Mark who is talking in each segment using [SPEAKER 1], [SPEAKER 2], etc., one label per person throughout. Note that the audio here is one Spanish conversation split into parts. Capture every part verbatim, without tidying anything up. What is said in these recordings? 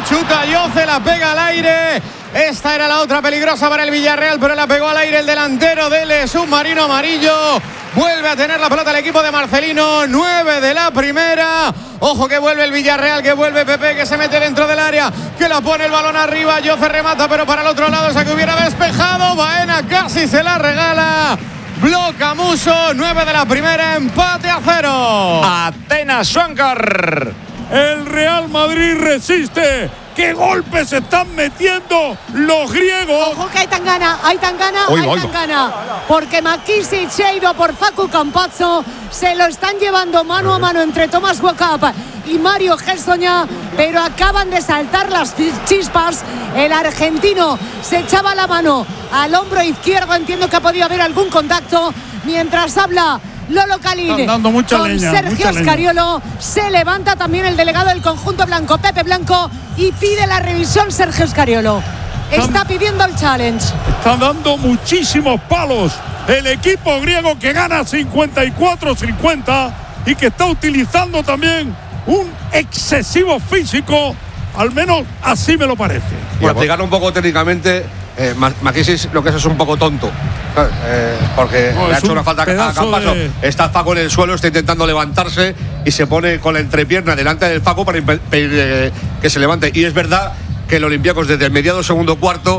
[SPEAKER 1] chuta Yoce, la pega al aire. Esta era la otra peligrosa para el Villarreal, pero la pegó al aire el delantero del submarino amarillo. Vuelve a tener la pelota el equipo de Marcelino. nueve de la primera. Ojo que vuelve el Villarreal, que vuelve Pepe, que se mete dentro del área, que la pone el balón arriba. Yoce remata, pero para el otro lado, esa que hubiera despejado. Baena casi se la regala. Bloca Muso. nueve de la primera, empate a cero.
[SPEAKER 2] Atenas Schwankar.
[SPEAKER 3] El Real Madrid resiste. ¡Qué golpes se están metiendo los griegos!
[SPEAKER 4] Ojo que hay tan gana, hay tan gana,
[SPEAKER 2] oigo,
[SPEAKER 4] hay tan
[SPEAKER 2] oigo.
[SPEAKER 4] gana. Porque Makisic se ha ido por Facu Campazzo. Se lo están llevando mano a mano entre Tomás Wakab y Mario Hezonja, pero acaban de saltar las chispas. El argentino se echaba la mano al hombro izquierdo. Entiendo que ha podido haber algún contacto. Mientras habla Lolo Calín con
[SPEAKER 3] leña,
[SPEAKER 4] Sergio Scariolo, se levanta también el delegado del conjunto blanco, Pepe Blanco, y pide la revisión. Sergio Scariolo está pidiendo el challenge.
[SPEAKER 3] Están dando muchísimos palos el equipo griego, que gana cincuenta y cuatro cincuenta y que está utilizando también un excesivo físico. Al menos así me lo parece.
[SPEAKER 5] Por explicarlo un poco técnicamente, eh, Makisic lo que es es un poco tonto, eh, porque
[SPEAKER 3] no,
[SPEAKER 5] le ha hecho una falta a Campazzo.
[SPEAKER 3] De...
[SPEAKER 5] Está Facu en el suelo, está intentando levantarse y se pone con la entrepierna delante del Facu para impedir eh, que se levante. Y es verdad que el Olympiacos desde el mediado segundo cuarto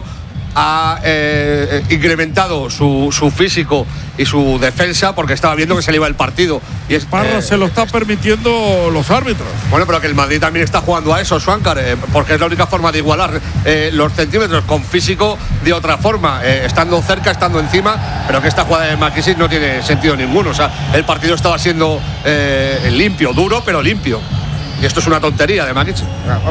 [SPEAKER 5] ha eh, incrementado su, su físico y su defensa, porque estaba viendo que se le iba el partido. Y es,
[SPEAKER 3] Parra eh, se lo está permitiendo los árbitros.
[SPEAKER 5] Bueno, pero que el Madrid también está jugando a eso, Schwankar, eh, porque es la única forma de igualar eh, los centímetros con físico de otra forma, eh, estando cerca, estando encima, pero que esta jugada de Makisic no tiene sentido ninguno. O sea, el partido estaba siendo eh, limpio, duro, pero limpio. Y esto es una tontería de Makisic.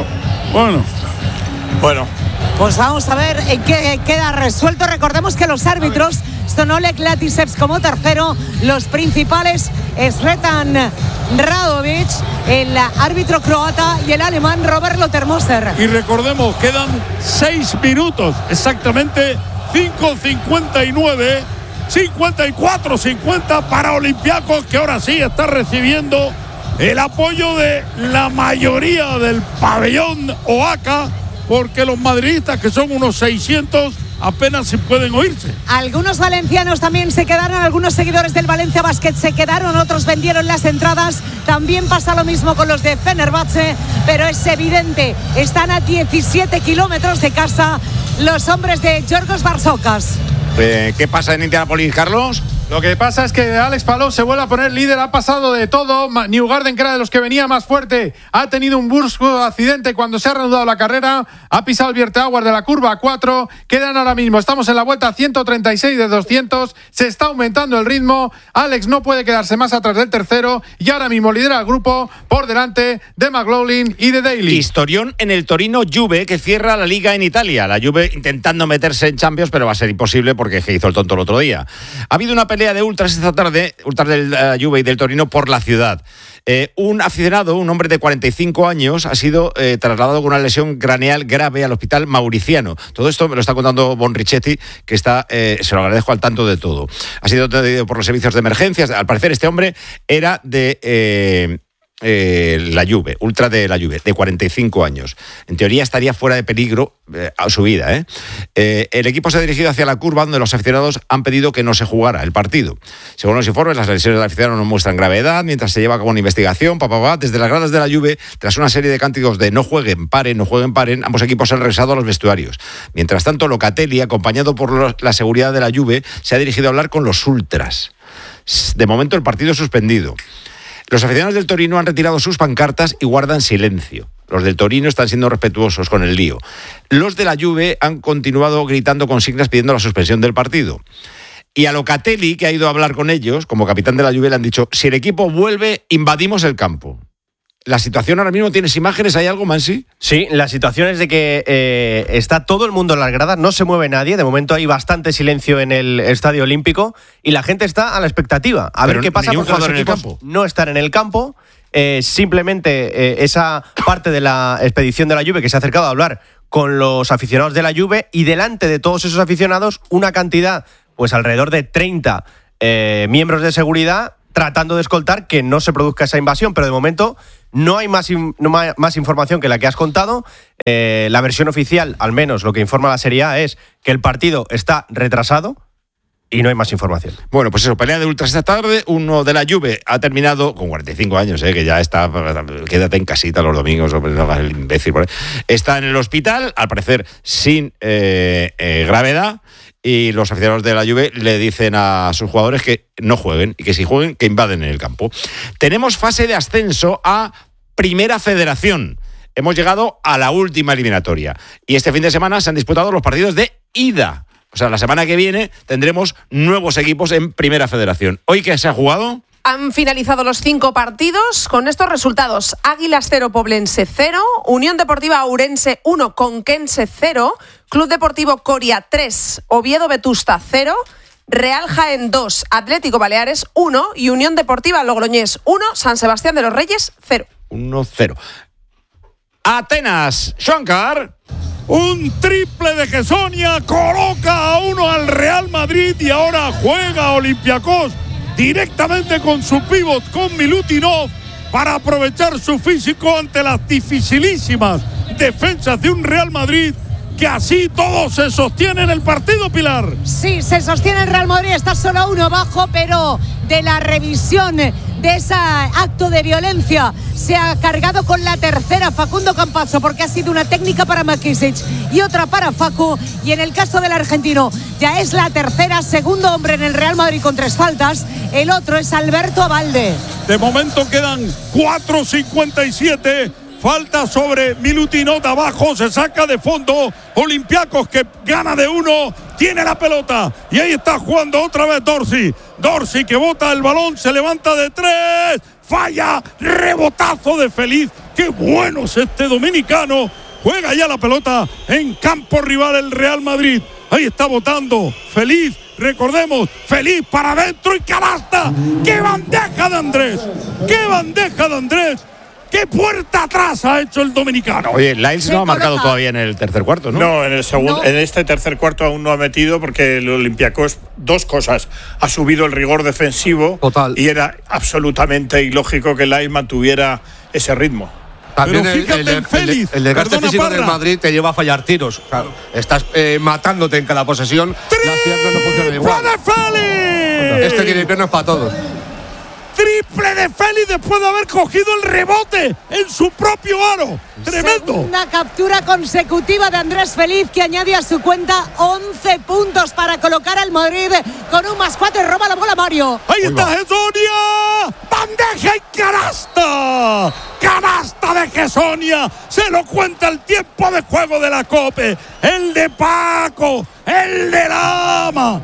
[SPEAKER 3] Bueno.
[SPEAKER 2] Bueno.
[SPEAKER 4] Pues vamos a ver en qué queda resuelto. Recordemos que los árbitros, Stanolek Latisevs como tercero, los principales Sretan Radovic, el árbitro croata, y el alemán Robert Lotermoser.
[SPEAKER 3] Y recordemos, quedan seis minutos, exactamente cinco cincuenta y nueve, cincuenta y cuatro cincuenta para Olympiacos, que ahora sí está recibiendo el apoyo de la mayoría del pabellón Oaca, porque los madridistas, que son unos seiscientos, apenas si pueden oírse.
[SPEAKER 4] Algunos valencianos también se quedaron, algunos seguidores del Valencia Basket se quedaron, otros vendieron las entradas. También pasa lo mismo con los de Fenerbahce, pero es evidente, están a diecisiete kilómetros de casa los hombres de Giorgos Barsocas.
[SPEAKER 2] Eh, ¿Qué pasa en Indianápolis, Carlos?
[SPEAKER 1] Lo que pasa es que Alex Palou se vuelve a poner líder, ha pasado de todo. Newgarden, que era de los que venía más fuerte, ha tenido un brusco accidente cuando se ha reanudado la carrera, ha pisado el Biertauer de la curva cuatro, quedan ahora mismo, estamos en la vuelta ciento treinta y seis de doscientos, se está aumentando el ritmo, Alex no puede quedarse más atrás del tercero y ahora mismo lidera el grupo por delante de McLaughlin y de Daly.
[SPEAKER 2] Historión en el Torino Juve, que cierra la liga en Italia. La Juve intentando meterse en Champions, pero va a ser imposible porque hizo el tonto el otro día. Ha habido una pelea de ultras esta tarde, ultras del uh, Juve y del Torino por la ciudad. Eh, un aficionado, un hombre de cuarenta y cinco años, ha sido eh, trasladado con una lesión craneal grave al hospital Mauriciano. Todo esto me lo está contando Bon Richetti, que está, eh, se lo agradezco, al tanto de todo. Ha sido atendido por los servicios de emergencias. Al parecer este hombre era de... Eh, Eh, la Juve, ultra de la Juve, de cuarenta y cinco años. En teoría estaría fuera de peligro eh, a su vida. ¿eh? Eh, el equipo se ha dirigido hacia la curva donde los aficionados han pedido que no se jugara el partido. Según los informes, las lesiones del aficionado no muestran gravedad mientras se lleva a cabo una investigación. Pa, pa, pa, desde las gradas de la Juve, tras una serie de cánticos de no jueguen, paren, no jueguen, paren, ambos equipos han regresado a los vestuarios. Mientras tanto, Locatelli, acompañado por los, la seguridad de la Juve, se ha dirigido a hablar con los ultras. De momento el partido es suspendido. Los aficionados del Torino han retirado sus pancartas y guardan silencio. Los del Torino están siendo respetuosos con el lío. Los de la Juve han continuado gritando consignas pidiendo la suspensión del partido. Y a Locatelli, que ha ido a hablar con ellos, como capitán de la Juve, le han dicho: si el equipo vuelve, invadimos el campo. La situación ahora mismo, ¿tienes imágenes? ¿Hay algo, Mansi?
[SPEAKER 6] Sí, la situación es de que eh, está todo el mundo en las gradas, no se mueve nadie. De momento hay bastante silencio en el Estadio Olímpico y la gente está a la expectativa. A
[SPEAKER 2] Pero
[SPEAKER 6] ver qué pasa, porque los equipos no están en el campo. Eh, simplemente eh, esa parte de la expedición de la Juve que se ha acercado a hablar con los aficionados de la Juve, y delante de todos esos aficionados una cantidad, pues alrededor de treinta eh, miembros de seguridad, tratando de escoltar que no se produzca esa invasión, pero de momento No hay más, in, no más, más información que la que has contado. Eh, la versión oficial, al menos lo que informa la Serie A, es que el partido está retrasado y no hay más información.
[SPEAKER 2] Bueno, pues eso, pelea de ultras esta tarde. Uno de la Juve ha terminado con cuarenta y cinco años, eh, que ya está, quédate en casita los domingos, no hagas el imbécil. Está en el hospital, al parecer sin eh, eh, gravedad. Y los aficionados de la Juve le dicen a sus jugadores que no jueguen y que si jueguen, que invaden el campo. Tenemos fase de ascenso a Primera Federación. Hemos llegado a la última eliminatoria. Y este fin de semana se han disputado los partidos de ida. O sea, la semana que viene tendremos nuevos equipos en Primera Federación. ¿Hoy qué se ha jugado?
[SPEAKER 7] Han finalizado los cinco partidos con estos resultados. Águilas cero, Poblense cero, Unión Deportiva Ourense uno, Conquense cero, Club Deportivo Coria tres, Oviedo Vetusta cero, Real Jaén dos, Atlético Baleares uno y Unión Deportiva Logroñés uno, San Sebastián de los Reyes cero.
[SPEAKER 2] uno cero. Atenas, Shankar.
[SPEAKER 3] Un triple de Gessonia coloca a uno al Real Madrid y ahora juega Olympiacos directamente con su pívot, con Milutinov, para aprovechar su físico ante las dificilísimas defensas de un Real Madrid que así todo se sostiene en el partido, Pilar.
[SPEAKER 4] Sí, se sostiene el Real Madrid, está solo a uno abajo, pero de la revisión de ese acto de violencia se ha cargado con la tercera Facundo Campazzo, porque ha sido una técnica para Makisic y otra para Facu, y en el caso del argentino ya es la tercera, segundo hombre en el Real Madrid con tres faltas, el otro es Alberto Abalde.
[SPEAKER 3] De momento quedan cuatro cincuenta y siete. Falta sobre Milutinov, abajo, se saca de fondo. Olympiacos que gana de uno, tiene la pelota. Y ahí está jugando otra vez Dorsey. Dorsey que bota el balón, se levanta de tres. Falla, rebotazo de Feliz. Qué bueno es este dominicano. Juega ya la pelota en campo rival el Real Madrid. Ahí está botando Feliz. Recordemos, Feliz para adentro y canasta. ¡Qué bandeja de Andrés! ¡Qué bandeja de Andrés! ¡Qué puerta atrás ha hecho el dominicano!
[SPEAKER 2] Oye, Lyles no ha marcado todavía en el tercer cuarto, ¿no?
[SPEAKER 8] No, en el segundo,
[SPEAKER 4] No.
[SPEAKER 8] en este tercer cuarto aún no ha metido porque el Olympiacos, dos cosas. Ha subido el rigor defensivo.
[SPEAKER 5] Total.
[SPEAKER 8] Y era absolutamente ilógico que Lyles mantuviera ese ritmo.
[SPEAKER 5] También
[SPEAKER 3] Pero
[SPEAKER 5] el,
[SPEAKER 3] fíjate
[SPEAKER 5] el,
[SPEAKER 3] en
[SPEAKER 5] el,
[SPEAKER 3] Félix,
[SPEAKER 5] el desgaste
[SPEAKER 3] perdona,
[SPEAKER 5] físico del
[SPEAKER 3] Parra.
[SPEAKER 5] Madrid te lleva a fallar tiros. O sea, estás eh, matándote en cada posesión. Las piernas no funcionan igual.
[SPEAKER 3] ¡Triple de Félix!
[SPEAKER 5] Este tiene piernas para todos.
[SPEAKER 3] Triple de Félix después de haber cogido el rebote en su propio aro. Tremendo.
[SPEAKER 4] Segunda captura consecutiva de Andrés Feliz, que añade a su cuenta once puntos para colocar al Madrid con un más cuatro y roba la bola Mario.
[SPEAKER 3] Ahí está Gessonia. Bandeja y canasta. Canasta de Gessonia. Se lo cuenta el tiempo de juego de la Cope. El de Paco. El de Lama.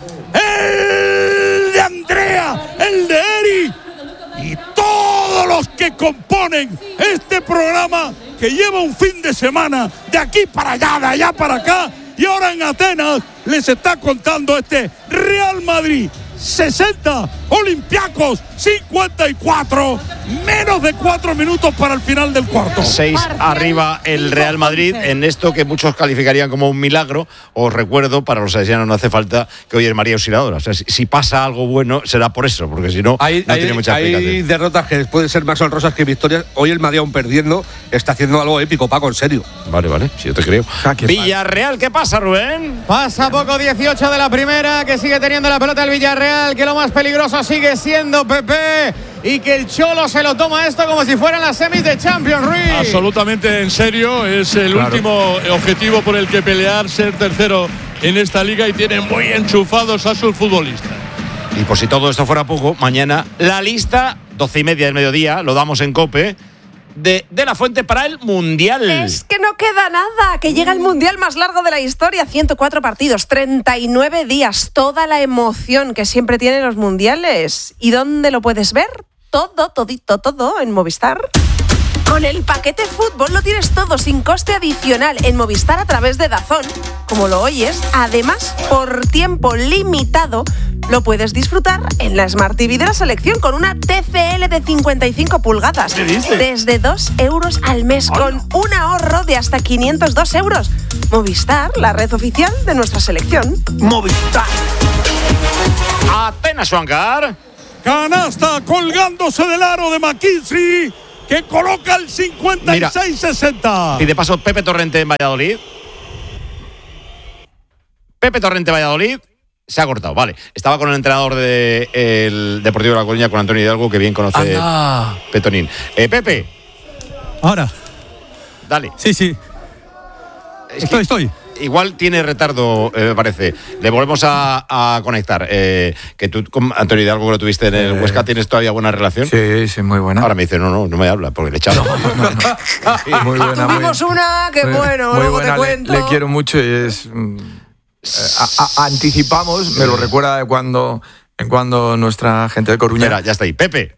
[SPEAKER 3] El de Andrea. El de Eri. Y todos los que componen este programa que lleva un fin de semana de aquí para allá, de allá para acá, y ahora en Atenas les está contando este Real Madrid sesenta, Olympiacos cincuenta y cuatro, menos de cuatro minutos para el final del cuarto.
[SPEAKER 2] Seis
[SPEAKER 4] Parcial,
[SPEAKER 2] arriba el Real Madrid
[SPEAKER 4] cinco once.
[SPEAKER 2] en esto que muchos calificarían como un milagro. Os recuerdo, para los salesianos no hace falta que hoy es María Auxiliadora. O sea, si, si pasa algo bueno será por eso, porque si no,
[SPEAKER 5] Hay,
[SPEAKER 2] no
[SPEAKER 5] hay,
[SPEAKER 2] tiene mucha
[SPEAKER 5] hay
[SPEAKER 2] explicación.
[SPEAKER 5] derrotas que pueden ser más honrosas que victorias. Hoy el Madrid, aún perdiendo, está haciendo algo épico, Paco, en serio.
[SPEAKER 2] Vale, vale, si yo te creo. Villarreal, ¿qué pasa, Rubén?
[SPEAKER 1] Pasa poco, dieciocho de la primera, que sigue teniendo la pelota el Villarreal, que lo más peligroso sigue siendo Pepe, y que el Cholo se lo toma esto como si fueran las semis de Champions, Ruiz.
[SPEAKER 3] Absolutamente en serio, es el
[SPEAKER 2] Claro.
[SPEAKER 3] último objetivo por el que pelear, ser tercero en esta liga, y tiene muy enchufados a sus futbolistas.
[SPEAKER 2] Y por si todo esto fuera poco, mañana la lista, doce y media del mediodía, lo damos en COPE, de, de la Fuente para el Mundial.
[SPEAKER 7] Es que no queda nada, que llega el mundial más largo de la historia, ciento cuatro partidos, treinta y nueve días, toda la emoción que siempre tienen los mundiales. ¿Y dónde lo puedes ver? Todo, todito, todo en Movistar. Con el paquete fútbol lo tienes todo sin coste adicional en Movistar a través de DAZN, como lo oyes. Además, por tiempo limitado, lo puedes disfrutar en la Smart T V de la selección con una T C L de cincuenta y cinco pulgadas.
[SPEAKER 3] ¿Qué dices?
[SPEAKER 7] Desde dos euros al mes, con un ahorro de hasta quinientos dos euros. Movistar, la red oficial de nuestra selección.
[SPEAKER 3] Movistar.
[SPEAKER 2] Atenas, Juancar.
[SPEAKER 3] Canasta colgándose del aro de McKinsey, que coloca el cincuenta y seis sesenta.
[SPEAKER 2] Y de paso, Pepe Torrente en Valladolid. Pepe Torrente Valladolid. Se ha cortado, vale. Estaba con el entrenador del de Deportivo de La Coruña, con Antonio Hidalgo, que bien conoce
[SPEAKER 9] Anda.
[SPEAKER 2] Petonín. Eh, Pepe.
[SPEAKER 10] Ahora.
[SPEAKER 2] Dale.
[SPEAKER 10] Sí, sí.
[SPEAKER 2] Es
[SPEAKER 10] estoy, estoy.
[SPEAKER 2] Igual tiene retardo, eh, me parece. Le volvemos a, a conectar. Eh, que tú con Antonio Hidalgo, que lo tuviste en el Huesca, ¿tienes todavía buena relación?
[SPEAKER 9] Sí, sí, muy buena.
[SPEAKER 2] Ahora me dice, no, no, no me habla, porque le echaba.
[SPEAKER 9] No, no, no. Muy buena.
[SPEAKER 7] Tuvimos
[SPEAKER 9] muy,
[SPEAKER 7] una que
[SPEAKER 9] muy,
[SPEAKER 7] bueno,
[SPEAKER 9] muy
[SPEAKER 7] luego
[SPEAKER 9] buena.
[SPEAKER 7] te cuento.
[SPEAKER 9] Le, le quiero mucho y es... A, a, anticipamos, me lo recuerda de cuando, en cuando nuestra gente de Coruña.
[SPEAKER 2] Espera, ya está ahí. Pepe.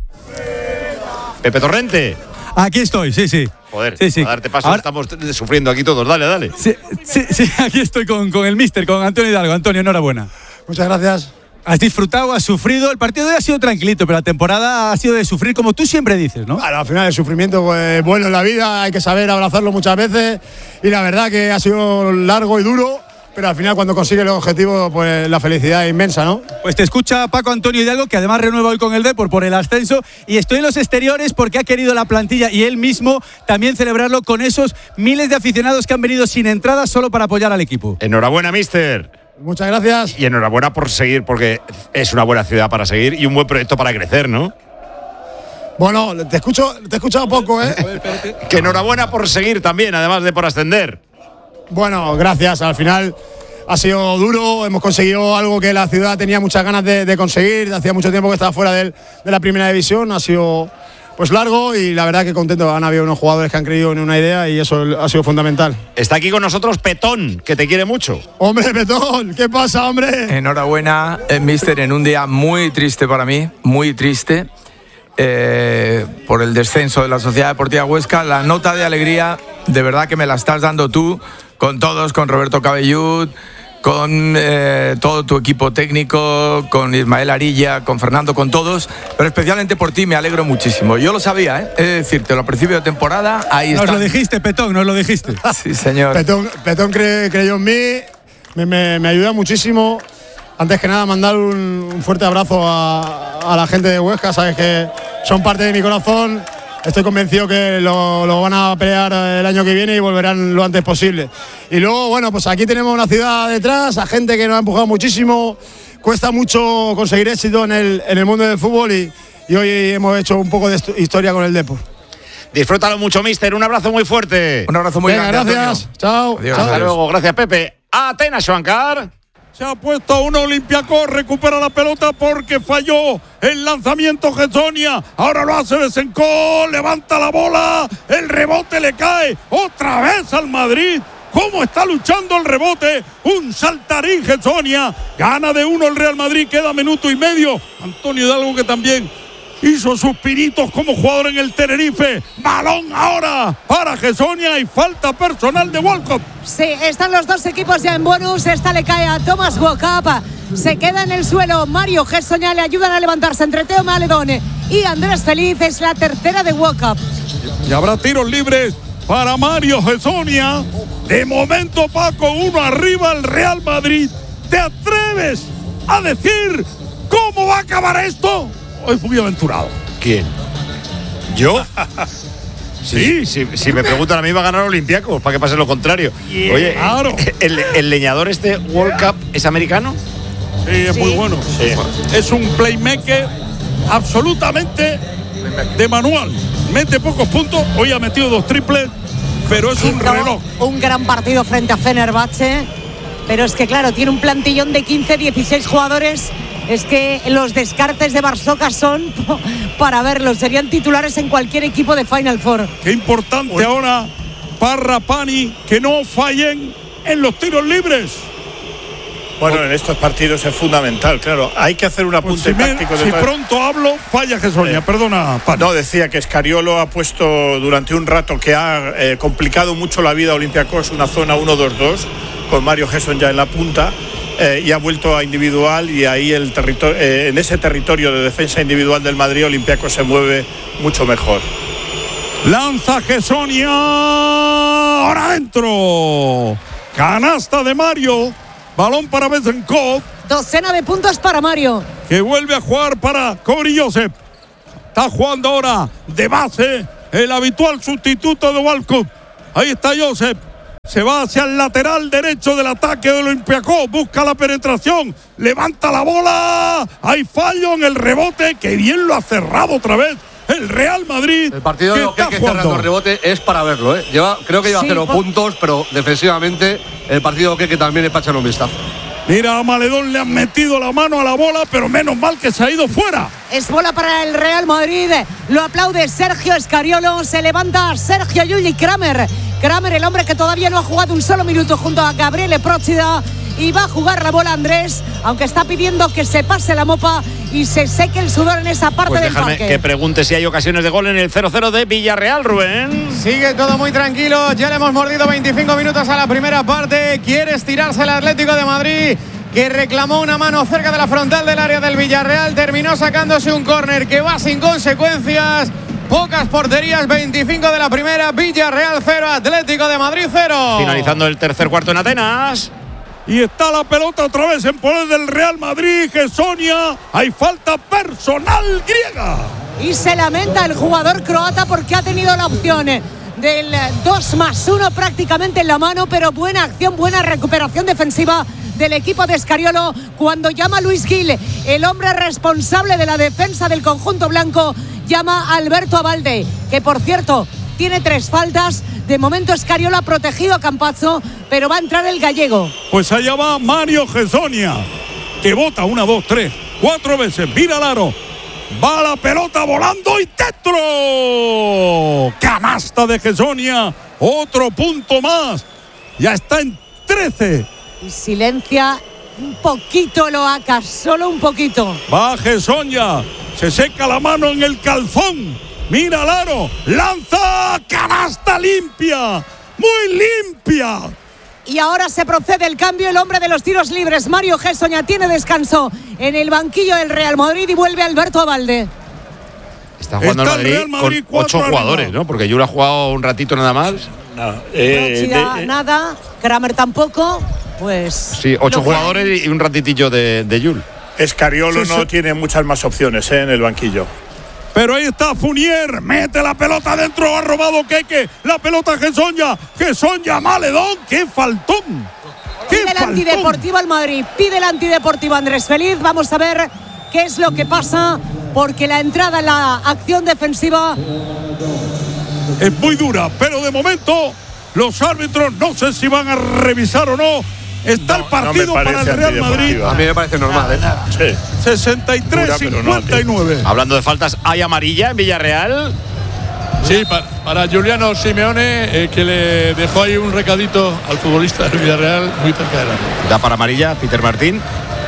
[SPEAKER 2] Pepe Torrente.
[SPEAKER 10] Aquí estoy, sí, sí.
[SPEAKER 2] Joder,
[SPEAKER 10] sí, sí.
[SPEAKER 2] a darte paso,
[SPEAKER 10] Ahora,
[SPEAKER 2] estamos sufriendo aquí todos. Dale, dale.
[SPEAKER 10] Sí, sí, sí, aquí estoy con, con el míster, con Antonio Hidalgo. Antonio, enhorabuena.
[SPEAKER 11] Muchas gracias.
[SPEAKER 10] Has disfrutado, has sufrido. El partido de hoy ha sido tranquilito, pero la temporada ha sido de sufrir, como tú siempre dices, ¿no?
[SPEAKER 11] Bueno, al final el sufrimiento pues, bueno en la vida, hay que saber abrazarlo muchas veces. Y la verdad que ha sido largo y duro. Pero al final cuando consigue el objetivo, pues la felicidad es inmensa, ¿no?
[SPEAKER 10] Pues te escucha Paco Antonio Hidalgo, que además renueva hoy con el Depor por el ascenso, y estoy en los exteriores porque ha querido la plantilla y él mismo también celebrarlo con esos miles de aficionados que han venido sin entrada solo para apoyar al equipo.
[SPEAKER 2] Enhorabuena, mister.
[SPEAKER 11] Muchas gracias.
[SPEAKER 2] Y enhorabuena por seguir, porque es una buena ciudad para seguir y un buen proyecto para crecer, ¿no?
[SPEAKER 11] Bueno, te escucho, te he escuchado poco, ¿eh?
[SPEAKER 2] Que enhorabuena por seguir también, además de por ascender.
[SPEAKER 11] Bueno, gracias. Al final ha sido duro. Hemos conseguido algo que la ciudad tenía muchas ganas de, de conseguir. Hacía mucho tiempo que estaba fuera del, de la primera división. Ha sido pues largo y la verdad que contento. Han habido unos jugadores que han creído en una idea y eso ha sido fundamental.
[SPEAKER 2] Está aquí con nosotros Petón, que te quiere mucho.
[SPEAKER 11] Hombre, Petón, ¿qué pasa, hombre?
[SPEAKER 9] Enhorabuena, eh, mister, en un día muy triste para mí, muy triste. Eh, por el descenso de la Sociedad Deportiva Huesca. La nota de alegría, de verdad que me la estás dando tú, con todos, con Roberto Cabellud, con eh, todo tu equipo técnico, con Ismael Arilla, con Fernando, con todos, pero especialmente por ti me alegro muchísimo. Yo lo sabía, ¿eh? Es decirte, al principio de temporada, ahí está.
[SPEAKER 10] Nos lo dijiste, Petón, nos lo dijiste.
[SPEAKER 9] Sí, señor.
[SPEAKER 11] Petón, Petón cre, creyó en mí, me, me, me ayuda muchísimo. Antes que nada, mandar un, un fuerte abrazo a, a la gente de Huesca, sabes que son parte de mi corazón. Estoy convencido que lo, lo van a pelear el año que viene y volverán lo antes posible. Y luego, bueno, pues aquí tenemos una ciudad detrás, a gente que nos ha empujado muchísimo. Cuesta mucho conseguir éxito en el, en el mundo del fútbol y, y hoy hemos hecho un poco de historia con el Depor.
[SPEAKER 2] Disfrútalo mucho, mister. Un abrazo muy fuerte.
[SPEAKER 9] Un abrazo muy
[SPEAKER 11] Venga,
[SPEAKER 9] grande.
[SPEAKER 11] Gracias.
[SPEAKER 9] Antonio.
[SPEAKER 11] Chao.
[SPEAKER 9] Adiós,
[SPEAKER 11] Chao.
[SPEAKER 2] Hasta
[SPEAKER 9] adiós.
[SPEAKER 2] luego. Gracias, Pepe. Atenas, Juancar.
[SPEAKER 3] Se ha puesto a un Olympiacos, recupera la pelota porque falló el lanzamiento Getsonia. Ahora lo hace Besenkov, levanta la bola, el rebote le cae otra vez al Madrid. ¿Cómo está luchando el rebote? Un saltarín Getsonia. Gana de uno el Real Madrid, queda minuto y medio. Antonio Hidalgo, que también hizo sus pinitos como jugador en el Tenerife. Balón ahora para Getsonia y falta personal de Walcott.
[SPEAKER 4] Sí, están los dos equipos ya en bonus. Esta le cae a Thomas Walkup. Se queda en el suelo Mario Getsonia. Le ayudan a levantarse entre Teo Maledón y Andrés Feliz. Es la tercera de Walkup.
[SPEAKER 3] Y habrá tiros libres para Mario Getsonia. De momento, Paco, uno arriba el Real Madrid. ¿Te atreves a decir cómo va a acabar esto? Hoy fui muy aventurado.
[SPEAKER 2] ¿Quién? ¿Yo? Sí, si, si me preguntan a mí va a ganar Olympiacos, para que pase lo contrario.
[SPEAKER 3] Yeah,
[SPEAKER 2] Oye,
[SPEAKER 3] claro.
[SPEAKER 2] ¿el, el leñador este World Cup es americano?
[SPEAKER 3] Sí, es
[SPEAKER 4] Sí.
[SPEAKER 3] muy bueno.
[SPEAKER 2] Sí.
[SPEAKER 3] Es un playmaker absolutamente de manual. Mete pocos puntos. Hoy ha metido dos triples, pero es un
[SPEAKER 4] Hizo
[SPEAKER 3] reloj.
[SPEAKER 4] un gran partido frente a Fenerbahce. Pero es que, claro, tiene un plantillón de quince, dieciséis jugadores. Es que los descartes de Barsoca son para verlos. Serían titulares en cualquier equipo de Final Four.
[SPEAKER 3] Qué importante ahora Parra, Pani, que no fallen en los tiros libres.
[SPEAKER 8] Bueno, en estos partidos es fundamental, claro. Hay que hacer un
[SPEAKER 3] Pues
[SPEAKER 8] apunte
[SPEAKER 3] si me-
[SPEAKER 8] táctico de
[SPEAKER 3] si
[SPEAKER 8] todas-
[SPEAKER 3] pronto hablo, falla Getsonia.
[SPEAKER 8] Eh,
[SPEAKER 3] Perdona, Pani.
[SPEAKER 8] No, decía que Escariolo ha puesto durante un rato que ha eh, complicado mucho la vida a Olympiacos, una zona uno dos dos, con Mario Gesson ya en la punta, eh, y ha vuelto a individual, y ahí el territorio, eh, en ese territorio de defensa individual del Madrid, Olympiacos se mueve mucho mejor.
[SPEAKER 3] Lanza Getsonia. Ahora adentro. Canasta de Mario. Balón para Besenkov,
[SPEAKER 4] Docena de puntos para Mario.
[SPEAKER 3] que vuelve a jugar para Corey Joseph. Está jugando ahora de base el habitual sustituto de Walcott. Ahí está Josep. Se va hacia el lateral derecho del ataque del Olympiacos. Busca la penetración. Levanta la bola. Hay fallo en el rebote. Que bien lo ha cerrado otra vez el Real Madrid.
[SPEAKER 5] El partido de que que cerrando el rebote es para verlo, ¿eh? Lleva, creo que lleva sí, cero por... puntos, pero defensivamente el partido de que también es para echar un vistazo.
[SPEAKER 3] Mira, a Maledón le han metido la mano a la bola, pero menos mal que se ha ido fuera.
[SPEAKER 4] Es bola para el Real Madrid. Lo aplaude Sergio Escariolo. Se levanta Sergio Llull Kramer. Kramer, el hombre que todavía no ha jugado un solo minuto junto a Gabriele Procida. Y va a jugar la bola Andrés, aunque está pidiendo que se pase la mopa y se seque el sudor en esa parte
[SPEAKER 2] pues
[SPEAKER 4] del
[SPEAKER 2] déjame
[SPEAKER 4] parque.
[SPEAKER 2] Que pregunte si hay ocasiones de gol en el cero cero de Villarreal, Rubén.
[SPEAKER 1] Sigue todo muy tranquilo. Ya le hemos mordido veinticinco minutos a la primera parte. Quiere estirarse el Atlético de Madrid, que reclamó una mano cerca de la frontal del área del Villarreal. Terminó sacándose un córner que va sin consecuencias. Pocas porterías, veinticinco de la primera. Villarreal cero, Atlético de Madrid cero.
[SPEAKER 2] Finalizando el tercer cuarto en Atenas.
[SPEAKER 3] Y está la pelota otra vez en poder del Real Madrid. Gessonia. Hay falta personal griega.
[SPEAKER 4] Y se lamenta el jugador croata porque ha tenido la opción del dos más uno prácticamente en la mano, pero buena acción, buena recuperación defensiva del equipo de Escariolo cuando llama Luis Gil, el hombre responsable de la defensa del conjunto blanco, llama a Alberto Abalde, que por cierto tiene tres faltas. De momento Escariolo ha protegido a Campazzo, pero va a entrar el gallego.
[SPEAKER 3] Pues allá va Mario Gessonia, que bota una, dos, tres, cuatro veces, mira al aro. Va la pelota volando y dentro. Canasta de Gessonia. Otro punto más. Ya está en trece.
[SPEAKER 4] Y silencia un poquito Loaca, solo un poquito.
[SPEAKER 3] Va Gessonia. Se seca la mano en el calzón. Mira al aro. Lanza. Canasta limpia. Muy limpia.
[SPEAKER 4] Y ahora se procede el cambio. El hombre de los tiros libres, Mario Gessonia, tiene descanso en el banquillo del Real Madrid y vuelve Alberto Abalde.
[SPEAKER 2] Está jugando
[SPEAKER 3] Está
[SPEAKER 2] el Madrid,
[SPEAKER 3] Real Madrid
[SPEAKER 2] con ocho jugadores,
[SPEAKER 3] arriba.
[SPEAKER 2] ¿no? Porque Jul ha jugado un ratito nada más.
[SPEAKER 8] No, eh,
[SPEAKER 4] Procida,
[SPEAKER 8] de, eh.
[SPEAKER 4] nada. Kramer tampoco. Pues.
[SPEAKER 2] Sí, ocho jugadores y un ratitillo de, de Jul.
[SPEAKER 8] Escariolo
[SPEAKER 3] Sí,
[SPEAKER 8] no
[SPEAKER 3] sí.
[SPEAKER 8] tiene muchas más opciones eh, en el banquillo.
[SPEAKER 3] Pero ahí está Fournier, mete la pelota dentro, ha robado Keke, la pelota Gessonia, Gessonia, Maledón, qué faltón. Qué
[SPEAKER 4] Pide el
[SPEAKER 3] faltón.
[SPEAKER 4] antideportivo al Madrid, pide el antideportivo Andrés Feliz. Vamos a ver qué es lo que pasa, porque la entrada en la acción defensiva
[SPEAKER 3] Es muy dura, pero de momento los árbitros no sé si van a revisar o no. Está
[SPEAKER 8] No,
[SPEAKER 3] el partido
[SPEAKER 8] no me
[SPEAKER 3] para el
[SPEAKER 8] parece
[SPEAKER 3] Real Madrid.
[SPEAKER 8] antideportiva.
[SPEAKER 5] A mí me parece normal, ¿eh?
[SPEAKER 8] Sí.
[SPEAKER 3] sesenta y tres
[SPEAKER 8] Dura, pero no
[SPEAKER 3] cincuenta y nueve.
[SPEAKER 2] Hablando de faltas, ¿hay amarilla en Villarreal?
[SPEAKER 12] Sí, para, para Giuliano Simeone, eh, que le dejó ahí un recadito al futbolista del Villarreal muy cerca de la red.
[SPEAKER 2] Da para amarilla, Peter Martín.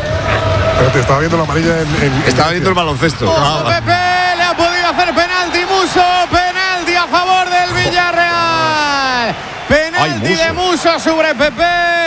[SPEAKER 13] Pero te estaba viendo la amarilla en. en
[SPEAKER 2] Estaba viendo el baloncesto.
[SPEAKER 1] Muso,
[SPEAKER 2] Ah,
[SPEAKER 1] Pepe, le ha podido hacer penalti Muso, penalti a favor del Villarreal. Penalti
[SPEAKER 2] Ay, Muso.
[SPEAKER 1] de Muso sobre Pepe.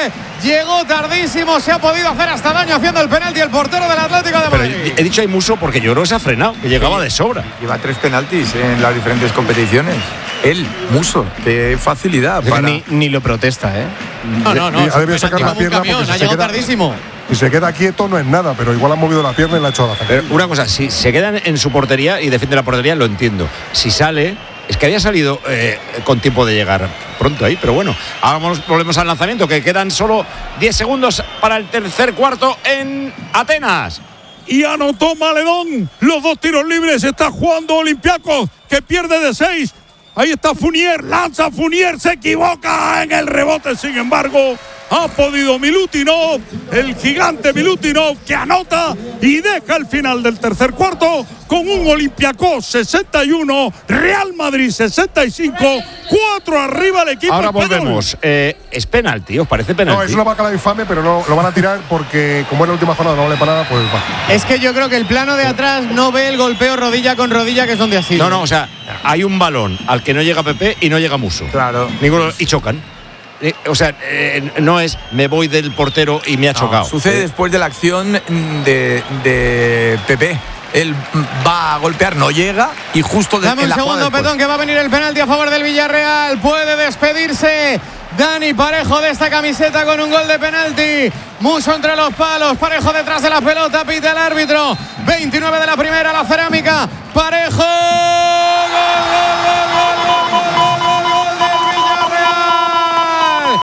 [SPEAKER 1] Llegó tardísimo, se ha podido hacer hasta daño haciendo el penalti el portero del Atlético de
[SPEAKER 2] Pero
[SPEAKER 1] Madrid.
[SPEAKER 2] he dicho hay Muso porque yo creo que se ha frenado, que llegaba de sobra.
[SPEAKER 9] Lleva tres penaltis en las diferentes competiciones. Él, Muso, qué facilidad para.
[SPEAKER 6] Ni, ni lo protesta, ¿eh.
[SPEAKER 1] No, no, no.
[SPEAKER 13] Y ha debido
[SPEAKER 1] es
[SPEAKER 13] sacar
[SPEAKER 1] penalti
[SPEAKER 13] la
[SPEAKER 1] como un
[SPEAKER 13] pierna
[SPEAKER 1] camión,
[SPEAKER 13] porque
[SPEAKER 1] ha
[SPEAKER 13] si se
[SPEAKER 1] llegado
[SPEAKER 13] queda-
[SPEAKER 1] tardísimo.
[SPEAKER 13] Si se queda quieto no es nada, pero igual ha movido la pierna y la ha hecho a la zaga.
[SPEAKER 2] Pero una cosa, si se quedan en su portería y defiende la portería, lo entiendo. Si sale, es que había salido eh, con tiempo de llegar pronto ahí, pero bueno, hagamos volvemos al lanzamiento, que quedan solo diez segundos para el tercer cuarto en Atenas.
[SPEAKER 3] Y anotó Maledón los dos tiros libres. Está jugando Olympiacos, que pierde de seis. Ahí está Fournier, lanza Fournier, se equivoca en el rebote. Sin embargo, ha podido Milutinov, el gigante Milutinov, que anota y deja el final del tercer cuarto con un Olympiacos sesenta y uno, Real Madrid sesenta y cinco, cuatro arriba el equipo
[SPEAKER 2] Ahora
[SPEAKER 3] español.
[SPEAKER 2] volvemos. Eh, ¿Es penalti? ¿Os parece penalti?
[SPEAKER 13] No, es una bacala infame, pero no lo van a tirar porque, como es la última jornada, no vale para nada, pues va.
[SPEAKER 1] Es que yo creo que el plano de atrás no ve el golpeo rodilla con rodilla, que es donde ha sido.
[SPEAKER 2] No, no, o sea, hay un balón al que no llega Pepe y no llega Muso.
[SPEAKER 9] Claro.
[SPEAKER 2] Ninguno, y chocan. Eh, o sea, eh, no es me voy del portero y me ha
[SPEAKER 9] No,
[SPEAKER 2] chocado.
[SPEAKER 9] sucede después de la acción de, de Pepe. Él va a golpear, no llega y justo de,
[SPEAKER 1] Dame
[SPEAKER 9] en
[SPEAKER 1] un
[SPEAKER 9] la
[SPEAKER 1] segundo,
[SPEAKER 9] jugada después.
[SPEAKER 1] Petón, que va a venir el penalti a favor del Villarreal. Puede despedirse Dani Parejo de esta camiseta con un gol de penalti. Mucho entre los palos. Parejo detrás de la pelota. Pita el árbitro. veintinueve de la primera. La cerámica. Parejo. Gol, gol, gol, gol, gol, gol, gol, gol, gol del Villarreal.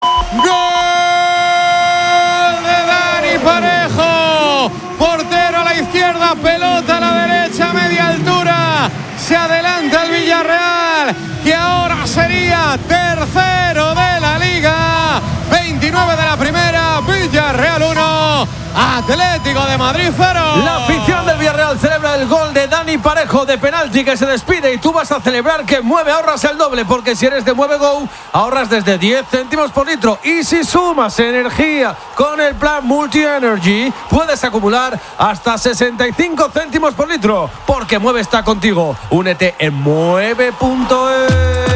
[SPEAKER 1] Gol de Dani Parejo. Portero a la izquierda. Pelota a la derecha. Media altura. Se adelanta el Villarreal, que ahora sería tercero de la Liga. veintinueve de la primera, Villarreal uno, Atlético de Madrid cero.
[SPEAKER 14] La afición del Villarreal celebra el gol de Dani Parejo de penalti, que se despide, y tú vas a celebrar que Mueve ahorras el doble, porque si eres de Mueve Go ahorras desde diez céntimos por litro, y si sumas energía con el plan Multi Energy puedes acumular hasta sesenta y cinco céntimos por litro, porque Mueve está contigo. Únete en mueve punto es.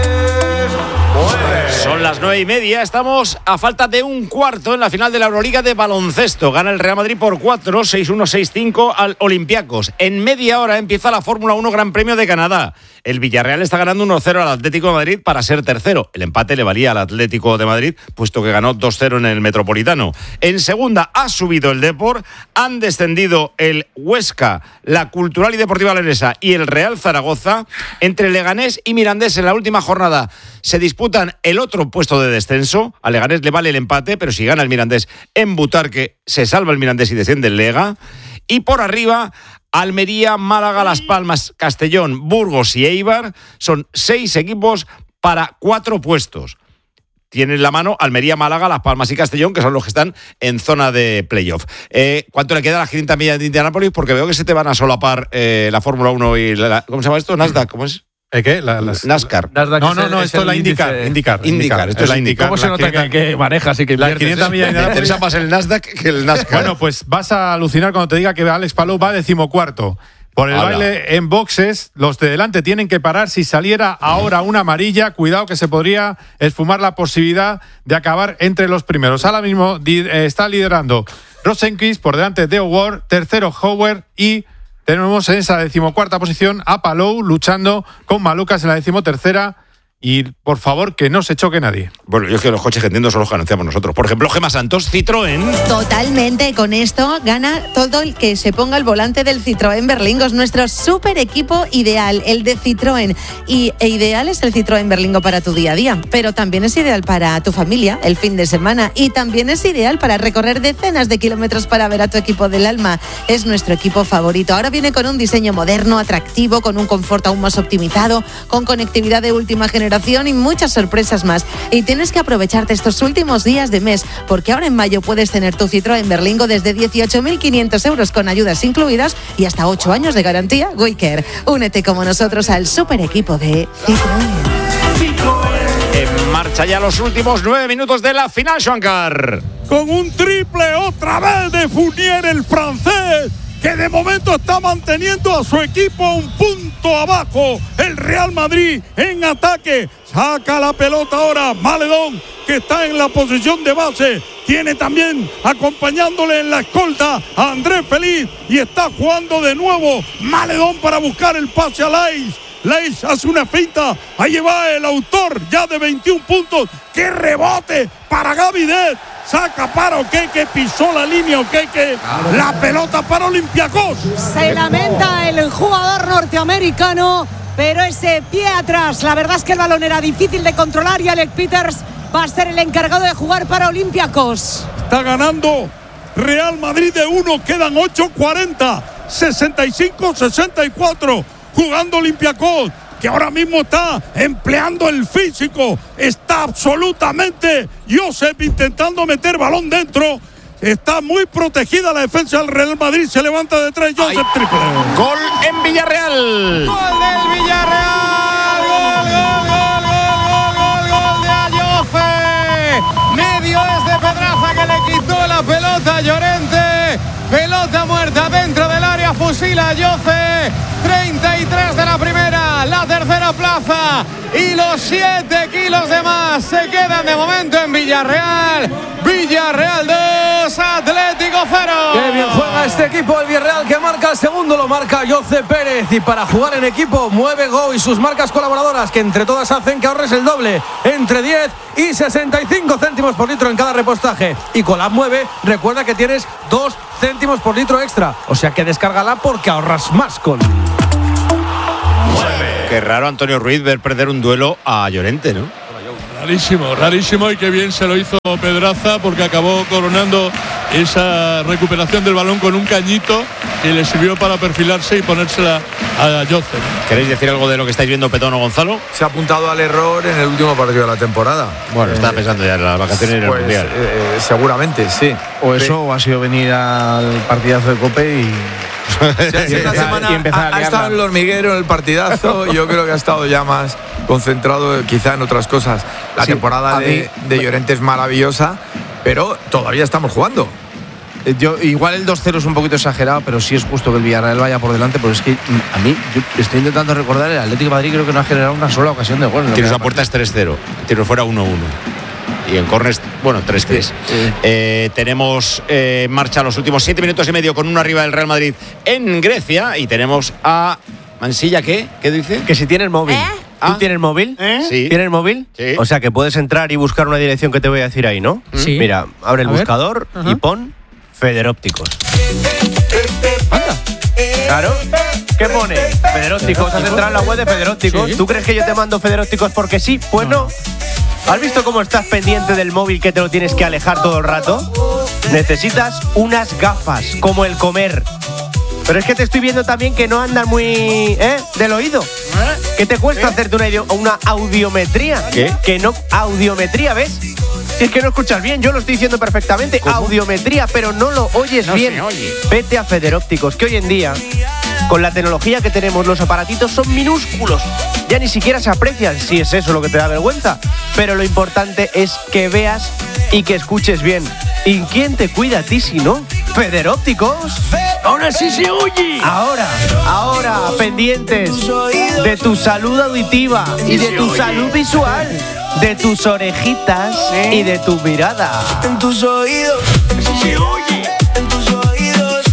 [SPEAKER 2] Son las nueve y media, estamos a falta de un cuarto en la final de la Euroliga de baloncesto. Gana el Real Madrid por cuatro, seis uno, seis cinco al Olympiacos. En media hora empieza la Fórmula uno Gran Premio de Canadá. El Villarreal está ganando uno cero al Atlético de Madrid para ser tercero. El empate le valía al Atlético de Madrid, puesto que ganó dos cero en el Metropolitano. En segunda ha subido el Depor, han descendido el Huesca, la Cultural y Deportiva Leonesa y el Real Zaragoza. Entre Leganés y Mirandés en la última jornada se disputan el otro puesto de descenso. A Leganés le vale el empate, pero si gana el Mirandés en Butarque, se salva el Mirandés y desciende el Lega. Y por arriba, Almería, Málaga, Las Palmas, Castellón, Burgos y Eibar. Son seis equipos para cuatro puestos. Tienen la mano Almería, Málaga, Las Palmas y Castellón, que son los que están en zona de playoff. Eh, ¿Cuánto le queda a las quinientas millas de Indianápolis? Porque veo que se te van a solapar eh, la Fórmula uno y la, ¿cómo se llama esto? Nasdaq, ¿cómo es?
[SPEAKER 15] ¿Eh, ¿Qué? La, las,
[SPEAKER 2] NASCAR.
[SPEAKER 15] Nasdaq no, no, no, esto es la IndyCar. IndyCar.
[SPEAKER 2] IndyCar, esto es la IndyCar.
[SPEAKER 14] ¿Cómo se nota que, que manejas y que
[SPEAKER 15] las quinientas millas de Indianápolis?
[SPEAKER 2] Interesa más el Nasdaq que el NASCAR.
[SPEAKER 15] Bueno, pues vas a alucinar cuando te diga que Alex Palou va decimocuarto. Por el
[SPEAKER 2] Habla.
[SPEAKER 15] baile en boxes, los de delante tienen que parar. Si saliera ahora una amarilla, cuidado que se podría esfumar la posibilidad de acabar entre los primeros. Ahora mismo di- eh, está liderando Rosenquist, por delante de O'Ward, tercero Howard, y tenemos en esa decimocuarta posición a Palou luchando con Malucas en la decimotercera. Y por favor, que no se choque nadie.
[SPEAKER 2] Bueno, yo es que los coches que entiendo son los que anunciamos nosotros. Por ejemplo, Gemma Santos, Citroën.
[SPEAKER 16] Totalmente, con esto gana todo el que se ponga al volante del Citroën Berlingo. Es nuestro súper equipo ideal, el de Citroën. Y e ideal es el Citroën Berlingo para tu día a día, pero también es ideal para tu familia, el fin de semana, y también es ideal para recorrer decenas de kilómetros para ver a tu equipo del alma. Es nuestro equipo favorito. Ahora viene con un diseño moderno, atractivo, con un confort aún más optimizado, con conectividad de última generación y muchas sorpresas más. Y tienes que aprovecharte estos últimos días de mes, porque ahora en mayo puedes tener tu Citroën Berlingo desde dieciocho mil quinientos euros con ayudas incluidas y hasta ocho años de garantía Waycare. Únete como nosotros al super equipo de Citroën.
[SPEAKER 2] En marcha ya los últimos nueve minutos de la final, Juancar.
[SPEAKER 3] Con un triple otra vez de Fournier, el francés, que de momento está manteniendo a su equipo un punto abajo. El Real Madrid en ataque. Saca la pelota ahora Maledón, que está en la posición de base. Tiene también acompañándole en la escolta a Andrés Feliz. Y está jugando de nuevo Maledón para buscar el pase a Lais. Lais hace una finta. Ahí va el autor ya de veintiún puntos. ¡Qué rebote para Gavidet! Saca para Oqueque, pisó la línea Oqueque. La pelota para Olympiacos.
[SPEAKER 4] Se lamenta el jugador norteamericano, pero ese pie atrás, la verdad es que el balón era difícil de controlar y Alec Peters va a ser el encargado de jugar para Olympiacos.
[SPEAKER 3] Está ganando Real Madrid de uno, quedan ocho cuarenta, sesenta y cinco sesenta y cuatro, jugando Olympiacos, que ahora mismo está empleando el físico, está absolutamente Josep intentando meter balón dentro, está muy protegida la defensa del Real Madrid, se levanta de tres, Josep triple.
[SPEAKER 2] Gol en Villarreal.
[SPEAKER 1] Gol del Villarreal. Gol, gol, gol, gol, gol, gol, gol de Ayoce. Medio es de Pedraza que le quitó la pelota a Llorente. Pelota muerta dentro del área, fusila Ayoce. treinta y tres de la primera, la tercera plaza y los siete kilos de más se quedan de momento en Villarreal. Villarreal dos, Atlético cero.
[SPEAKER 14] Qué bien juega este equipo, el Villarreal, que marca Para el segundo lo marca Jose Pérez. Y para jugar en equipo, Mueve Go y sus marcas colaboradoras, que entre todas hacen que ahorres el doble, entre diez y sesenta y cinco céntimos por litro en cada repostaje. Y con la Mueve, recuerda que tienes dos céntimos por litro extra. O sea que descárgala porque ahorras más con
[SPEAKER 2] Mueve. Qué raro, Antonio Ruiz, ver perder un duelo a Llorente, ¿no?
[SPEAKER 12] Rarísimo, rarísimo, y qué bien se lo hizo Pedraza, porque acabó coronando esa recuperación del balón con un cañito que le sirvió para perfilarse y ponérsela a Jose.
[SPEAKER 2] ¿Queréis decir algo de lo que estáis viendo, Petón o Gonzalo?
[SPEAKER 9] Se ha apuntado al error en el último partido de la temporada.
[SPEAKER 2] Bueno,
[SPEAKER 9] eh,
[SPEAKER 2] estaba pensando ya en las vacaciones y en
[SPEAKER 9] pues,
[SPEAKER 2] el Mundial.
[SPEAKER 9] Eh, seguramente, sí.
[SPEAKER 17] O eso,
[SPEAKER 9] sí.
[SPEAKER 17] o ha sido venir al partidazo de Cope y...
[SPEAKER 9] Sí, sí, esta semana ha, ha estado en el hormiguero, en el partidazo. Yo creo que ha estado ya más concentrado quizá en otras cosas. La sí, temporada de, de Llorente es maravillosa, pero todavía estamos jugando.
[SPEAKER 17] Yo, igual el dos cero es un poquito exagerado, pero sí es justo que el Villarreal vaya por delante, porque es que a mí, yo estoy intentando recordar, el Atlético de Madrid creo que no ha generado una sola ocasión de gol.
[SPEAKER 2] Tiros a puerta es tres cero, tiro fuera uno uno. Y en córner, bueno, tres tres. Sí, sí. Eh, tenemos en eh, marcha los últimos siete minutos y medio con uno arriba del Real Madrid en Grecia. Y tenemos a Mansilla, ¿qué? ¿Qué dice?
[SPEAKER 6] Que si tienes móvil.
[SPEAKER 7] ¿Eh?
[SPEAKER 6] ¿Tú tienes móvil?
[SPEAKER 2] ¿Eh? Sí.
[SPEAKER 6] ¿Tienes móvil?
[SPEAKER 2] Sí.
[SPEAKER 6] O sea que puedes entrar y buscar una dirección que te voy a decir ahí, ¿no?
[SPEAKER 7] Sí.
[SPEAKER 6] Mira, abre el
[SPEAKER 7] a
[SPEAKER 6] buscador y pon Federópticos. Anda. Claro. ¿Qué pone? Federópticos. Has entrado en la web de Federópticos. Sí. ¿Tú crees que yo te mando Federópticos porque sí? Pues no. ¿Has visto cómo estás pendiente del móvil que te lo tienes que alejar todo el rato? Necesitas unas gafas, como el comer. Pero es que te estoy viendo también que no andan muy... ¿eh? Del oído. ¿Qué te cuesta ¿Eh? hacerte una, una audiometría?
[SPEAKER 2] ¿Qué?
[SPEAKER 6] Que no... Audiometría, ¿ves? Si es que no escuchas bien, yo lo estoy diciendo perfectamente. ¿Cómo? Audiometría, pero no lo oyes
[SPEAKER 2] no
[SPEAKER 6] bien.
[SPEAKER 2] Se oye.
[SPEAKER 6] Vete a Federópticos, que hoy en día, con la tecnología que tenemos, los aparatitos son minúsculos. Ya ni siquiera se aprecian, si es eso lo que te da vergüenza. Pero lo importante es que veas y que escuches bien. ¿Y quién te cuida a ti si no? Federópticos.
[SPEAKER 3] Ahora sí se oye.
[SPEAKER 6] Ahora, ahora, pendientes de tu salud auditiva y de tu salud visual, de tus orejitas y de tu mirada.
[SPEAKER 18] En tus oídos. Se oye. En tus oídos.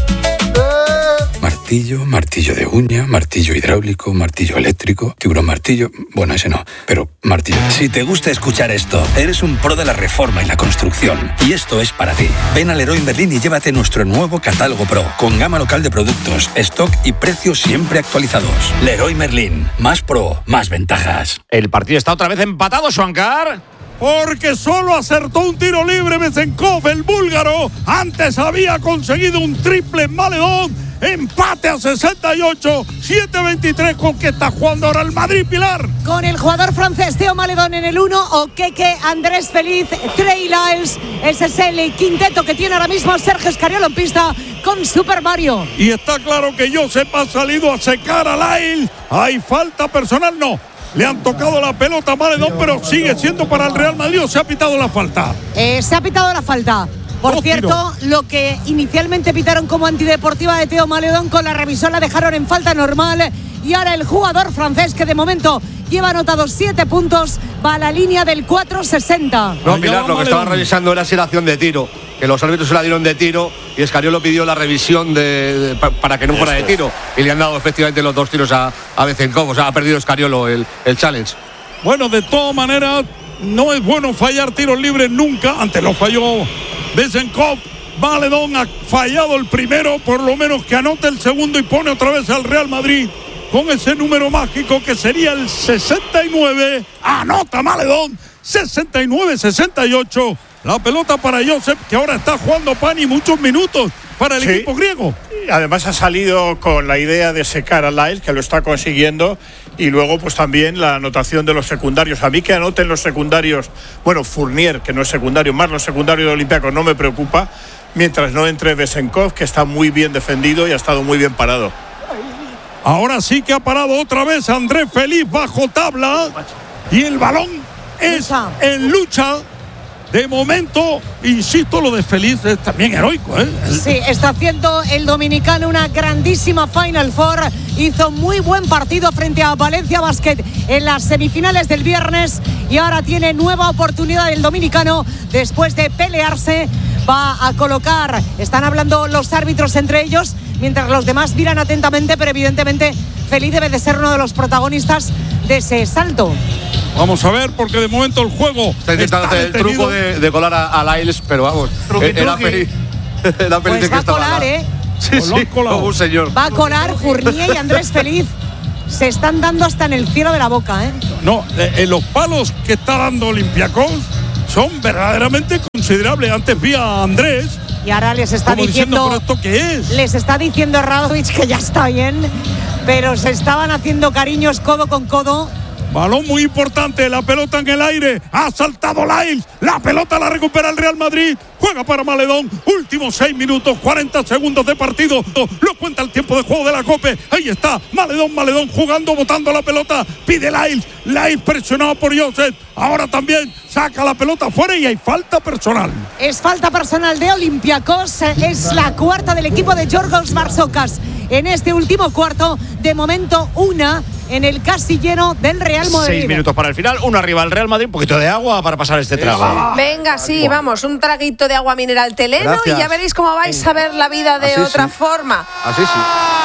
[SPEAKER 19] Martillo, martillo de uña, martillo hidráulico, martillo eléctrico, tiburón martillo. Bueno, ese no, pero martillo.
[SPEAKER 20] Si te gusta escuchar esto, eres un pro de la reforma y la construcción. Y esto es para ti. Ven a Leroy Merlin y llévate nuestro nuevo catálogo Pro, con gama local de productos, stock y precios siempre actualizados. Leroy Merlin, más pro, más ventajas.
[SPEAKER 2] El partido está otra vez empatado, Suancar.
[SPEAKER 3] Porque solo acertó un tiro libre Besenkov, el búlgaro. Antes había conseguido un triple en Maledón. Empate a sesenta y ocho, siete veintitrés. ¿Con qué está jugando ahora el Madrid, Pilar?
[SPEAKER 4] Con el jugador francés Théo Maledon en el uno, Okeke, Andrés Feliz, Trey Lyles. Ese es el quinteto que tiene ahora mismo Sergio Escariolo en pista con Super Mario.
[SPEAKER 3] Y está claro que Josep ha salido a secar a Lyles. ¿Hay falta personal? No. Le han tocado la pelota a Maledon, pero sigue siendo para el Real Madrid. ¿O se ha pitado la falta?
[SPEAKER 4] Eh, se ha pitado la falta. Por oh, cierto, tiro. Lo que inicialmente pitaron como antideportiva de Théo Maledon, con la revisión la dejaron en falta normal. Y ahora el jugador francés, que de momento lleva anotados siete puntos, va a la línea del cuatro sesenta.
[SPEAKER 5] No, Pilar, lo que estaba revisando era si la acción de tiro, que los árbitros se la dieron de tiro y Escariolo pidió la revisión de, de, para que no fuera de tiro. Y le han dado efectivamente los dos tiros a, a Besenkov. O sea, ha perdido Escariolo el, el challenge.
[SPEAKER 3] Bueno, de todas maneras, no es bueno fallar tiros libres nunca. Antes lo falló Besenkov. Maledon ha fallado el primero, por lo menos que anote el segundo y pone otra vez al Real Madrid con ese número mágico que sería el sesenta y nueve. Anota Maledon, sesenta y nueve sesenta y ocho. La pelota para Josep, que ahora está jugando Pani muchos minutos para el sí. equipo griego.
[SPEAKER 8] Además ha salido con la idea de secar a Lyles, que lo está consiguiendo, y luego pues también la anotación de los secundarios. A mí que anoten los secundarios, bueno, Fournier, que no es secundario, más los secundarios de Olympiacos no me preocupa, mientras no entre Besenkov, que está muy bien defendido y ha estado muy bien parado.
[SPEAKER 3] Ahora sí que ha parado otra vez Andrés Feliz bajo tabla y el balón es en lucha. De momento, insisto, lo de Feliz es también heroico, ¿eh?
[SPEAKER 4] Sí, está haciendo el dominicano una grandísima Final Four. Hizo muy buen partido frente a Valencia Basket en las semifinales del viernes y ahora tiene nueva oportunidad el dominicano después de pelearse va a colocar. Están hablando los árbitros entre ellos, mientras los demás miran atentamente, pero evidentemente Feliz debe de ser uno de los protagonistas de ese salto.
[SPEAKER 3] Vamos a ver, porque de momento el juego
[SPEAKER 5] está intentando hacer el truco de, de colar a, a Lyles, pero vamos,
[SPEAKER 4] Truqui,
[SPEAKER 5] era
[SPEAKER 4] truqui.
[SPEAKER 5] feliz. Era feliz
[SPEAKER 4] Pues
[SPEAKER 5] de que
[SPEAKER 4] va a
[SPEAKER 5] estaba
[SPEAKER 4] colar,
[SPEAKER 5] la-
[SPEAKER 4] ¿eh?
[SPEAKER 5] Sí, sí, como un señor.
[SPEAKER 4] Va a colar. Fournier y Andrés Feliz se están dando hasta en el cielo de la boca, ¿eh?
[SPEAKER 3] No, eh, eh, los palos que está dando Olympiacos son verdaderamente considerables. Antes vi a Andrés.
[SPEAKER 4] Y ahora les está
[SPEAKER 3] como
[SPEAKER 4] diciendo,
[SPEAKER 3] ¿pero esto qué es?
[SPEAKER 4] les está diciendo Radovic que ya está bien, pero se estaban haciendo cariños codo con codo.
[SPEAKER 3] Balón muy importante, la pelota en el aire, ha saltado Lyles, la pelota la recupera el Real Madrid, juega para Maledón, últimos seis minutos, cuarenta segundos de partido, lo cuenta el tiempo de juego de la Cope, ahí está, Maledón, Maledón jugando, botando la pelota, pide Lyles, Lyles presionado por Josep, ahora también saca la pelota fuera y hay falta personal.
[SPEAKER 4] Es falta personal de Olympiacos, es la cuarta del equipo de Yorgos Barsocas en este último cuarto, de momento una en el casillero del Real Madrid.
[SPEAKER 2] Seis minutos para el final, uno arriba el Real Madrid, un poquito de agua para pasar este trago.
[SPEAKER 7] Venga, sí, vamos, un traguito de agua mineral Teleno.
[SPEAKER 2] Gracias.
[SPEAKER 7] Y ya veréis cómo vais a ver la vida de
[SPEAKER 2] Así
[SPEAKER 7] otra
[SPEAKER 2] sí.
[SPEAKER 7] forma.
[SPEAKER 5] Así sí.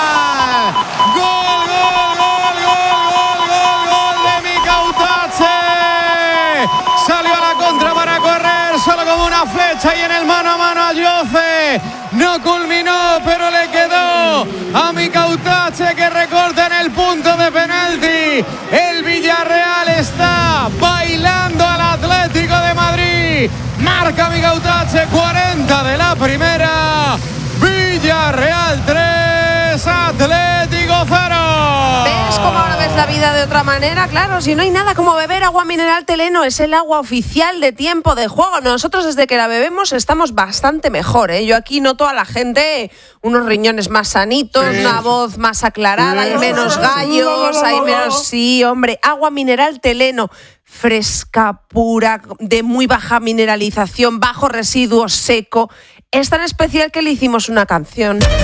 [SPEAKER 1] de Mika Utache. Salió a la contra para correr, solo como una flecha y en el mano a mano a Jose. No culminó, pero le quedó a Mika Utache, que recorta en el punto de penalti. El Villarreal está bailando al Atlético de Madrid. Marca Mika Utache, cuarenta de la primera. Villarreal tres, Atlético cero.
[SPEAKER 7] ¿Ves cómo ahora ves la vida de otra manera? Claro, si no hay nada como beber agua mineral Teleno, es el agua oficial de tiempo de juego. Nosotros desde que la bebemos estamos bastante mejor, ¿eh? Yo aquí noto a la gente unos riñones más sanitos,
[SPEAKER 18] Sí.
[SPEAKER 7] una voz más aclarada, hay menos gallos, hay menos... Sí, hombre, agua mineral Teleno. Fresca, pura, de muy baja mineralización, bajo residuo, seco. Es tan especial que le hicimos una canción.